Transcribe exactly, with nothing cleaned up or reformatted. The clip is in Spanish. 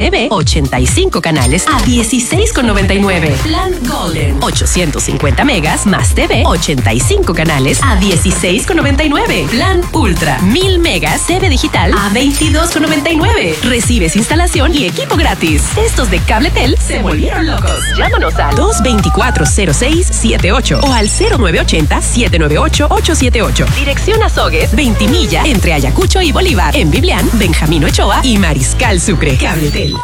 T V, ochenta y cinco canales a dieciséis con noventa y nueve. Plan Golden, ochocientos cincuenta megas más T V, ochenta y cinco canales a dieciséis con noventa y nueve. Plan Ultra, mil megas T V digital a veintidós con noventa y nueve. Recibes instalación y equipo gratis. Estos de Cabletel se volvieron locos. Llámanos al dos veinticuatro cero seis setenta y ocho o al cero nueve ochenta siete nueve ocho ocho siete ocho. Dirección Azogues, Ventimilla, entre Ayacucho y Bolívar. En Biblián, Benjamín Ochoa y Mariscal Sucre. Cabletel.